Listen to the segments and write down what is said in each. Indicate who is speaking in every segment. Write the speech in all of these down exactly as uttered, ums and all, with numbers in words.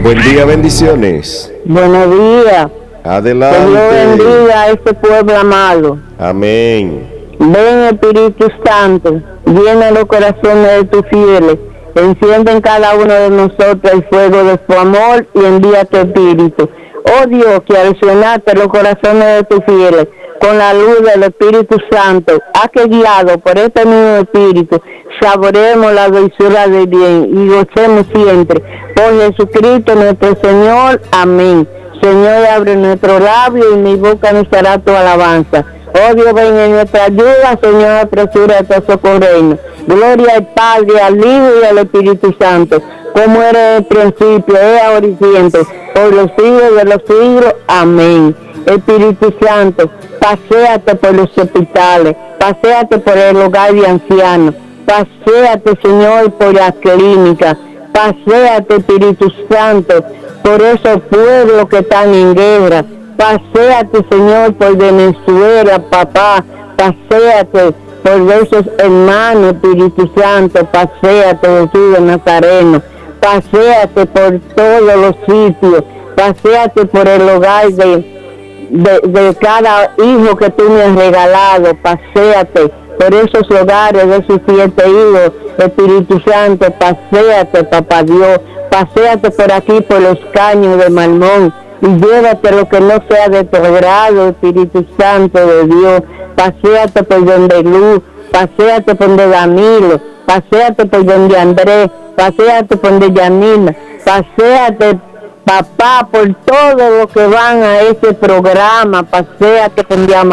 Speaker 1: Buen día, bendiciones.
Speaker 2: Buenos días.
Speaker 1: Adelante.
Speaker 2: Que Dios bendiga a este pueblo amado.
Speaker 1: Amén.
Speaker 2: Ven, Espíritu Santo, llena los corazones de tus fieles, enciende en cada uno de nosotros el fuego de tu amor y envía tu Espíritu. Oh Dios, que al llenarte los corazones de tus fieles con la luz del Espíritu Santo, ha que guiado por este mismo Espíritu, saboreemos la dulzura del bien y gocemos siempre por Jesucristo nuestro Señor. Amén. Señor, abre nuestro labio y mi boca anunciará tu alabanza. Oh Dios, ven en nuestra ayuda, Señor, apresura tu socorrernos. Gloria al Padre, al Hijo y al Espíritu Santo, como era en el principio, es ahora y siempre, por los siglos de los siglos. Amén. Espíritu Santo, paséate por los hospitales, paséate por el hogar de ancianos, paséate, Señor, por las clínicas, paséate, Espíritu Santo, por esos pueblos que están en guerra, paséate, Señor, por Venezuela, papá, paséate por esos hermanos, Espíritu Santo, paséate, Jesús de Nazareno, paséate por todos los sitios, paséate por el hogar de, de, de cada hijo que tú me has regalado, paséate por esos hogares de esos siete hijos, Espíritu Santo, paséate, papá Dios, paséate por aquí, por los caños de Malmón, y llévate lo que no sea de tu agrado, Espíritu Santo de Dios. Paséate por donde Luz, paséate por donde Danilo, paséate por donde Andrés, paséate por donde Yanina, paséate, papá, por todos los que van a ese programa, paséate por donde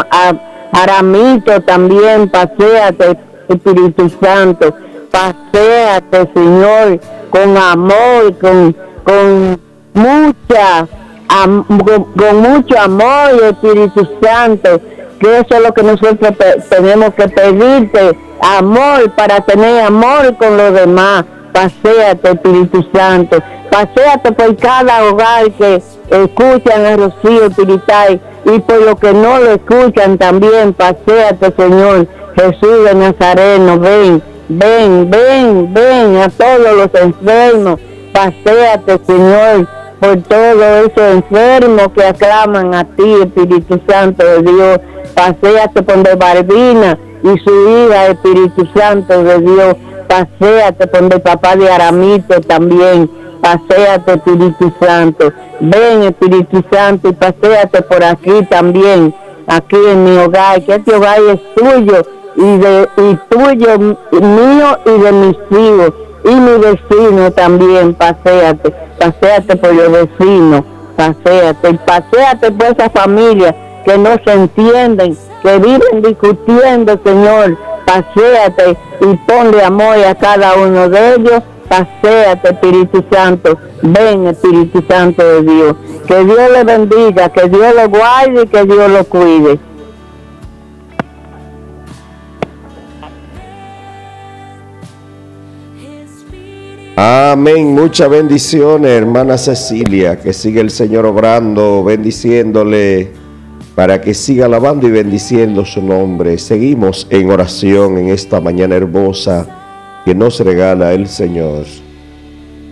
Speaker 2: Aramito también, paséate, Espíritu Santo, paséate, Señor, con amor, con, con mucha, am, con, con mucho amor, Espíritu Santo, que eso es lo que nosotros tenemos que pedirte, amor, para tener amor con los demás. Paséate, Espíritu Santo, paséate por cada hogar que escuchan a Rocío Espiritual y por los que no lo escuchan también, paséate, Señor Jesús de Nazareno, ven, ven, ven, ven a todos los enfermos, paséate, Señor, por todos esos enfermos que aclaman a ti, Espíritu Santo de Dios, paséate por de Barbina y su hija, Espíritu Santo de Dios, paséate por el papá de Aramito también, paséate, Espíritu Santo, ven, Espíritu Santo, y paséate por aquí también, aquí en mi hogar, que este hogar es tuyo, y de y tuyo, mío y de mis hijos, y mi vecino también, paséate, paséate por los vecinos, paséate, y paséate por esa familia que no se entienden, que viven discutiendo, Señor, paséate y ponle amor a cada uno de ellos, paséate, Espíritu Santo, ven, Espíritu Santo de Dios, que Dios le bendiga, que Dios lo guarde y que Dios lo cuide.
Speaker 1: Amén, muchas bendiciones, hermana Cecilia, que siga el Señor obrando, bendiciéndole, para que siga alabando y bendiciendo su nombre. Seguimos en oración en esta mañana hermosa que nos regala el Señor.